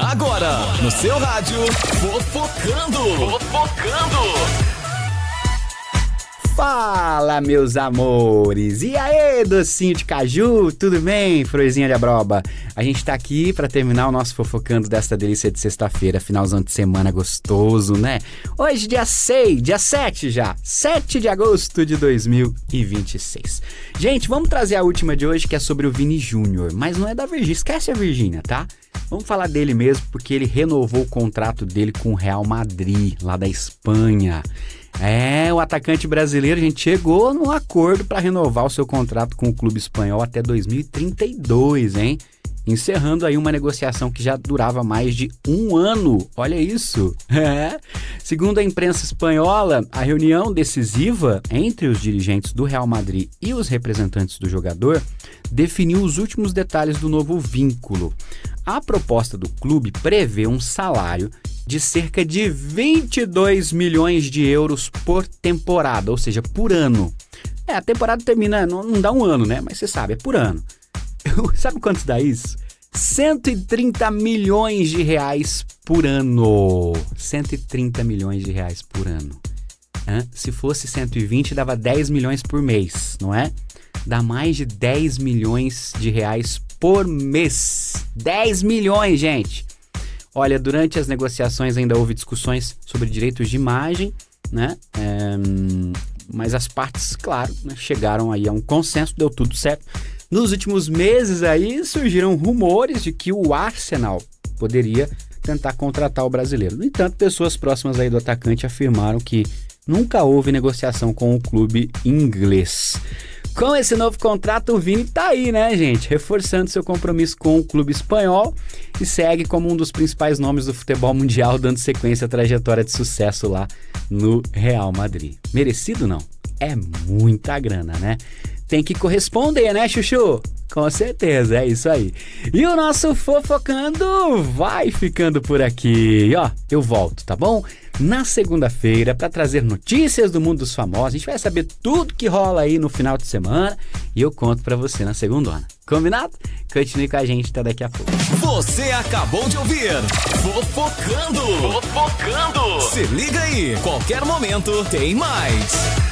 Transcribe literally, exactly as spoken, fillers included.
Agora, no seu rádio, Fofocando. Fofocando. Fala, meus amores! E aí, docinho de caju? Tudo bem, florzinha de abroba? A gente tá aqui pra terminar o nosso Fofocando desta delícia de sexta-feira, finalzão de semana gostoso, né? Hoje, dia seis, dia sete já, sete de agosto de dois mil e vinte e seis. Gente, vamos trazer a última de hoje, que é sobre o Vini Júnior, mas não é da Virgínia, esquece a Virgínia, tá? Vamos falar dele mesmo, porque ele renovou o contrato dele com o Real Madrid, lá da Espanha. É, o atacante brasileiro, a gente chegou num acordo para renovar o seu contrato com o clube espanhol até dois mil e trinta e dois, hein? Encerrando aí uma negociação que já durava mais de um ano. Olha isso! É. Segundo a imprensa espanhola, a reunião decisiva entre os dirigentes do Real Madrid e os representantes do jogador definiu os últimos detalhes do novo vínculo. A proposta do clube prevê um salário de cerca de vinte e dois milhões de euros por temporada, ou seja, por ano. É, a temporada termina, não, não dá um ano, né? Mas você sabe, é por ano. Sabe quanto dá isso? cento e trinta milhões de reais por ano. cento e trinta milhões de reais por ano. Hã? Se fosse cento e vinte, dava dez milhões por mês, não é? Dá mais de dez milhões de reais por mês. dez milhões, gente! Olha, durante as negociações ainda houve discussões sobre direitos de imagem, né? É, mas as partes, claro, né, chegaram aí a um consenso, deu tudo certo. Nos últimos meses aí surgiram rumores de que o Arsenal poderia tentar contratar o brasileiro. No entanto, pessoas próximas aí do atacante afirmaram que nunca houve negociação com o clube inglês. Com esse novo contrato, o Vini tá aí, né, gente? Reforçando seu compromisso com o clube espanhol e segue como um dos principais nomes do futebol mundial, dando sequência à trajetória de sucesso lá no Real Madrid. Merecido, não? É muita grana, né? Tem que corresponder, né, Chuchu? Com certeza, é isso aí. E o nosso Fofocando vai ficando por aqui. E ó, eu volto, tá bom? Na segunda-feira para trazer notícias do mundo dos famosos. A gente vai saber tudo que rola aí no final de semana e eu conto para você na segundona. Combinado? Continue com a gente até daqui a pouco. Você acabou de ouvir Fofocando. Fofocando. Se liga aí, qualquer momento tem mais.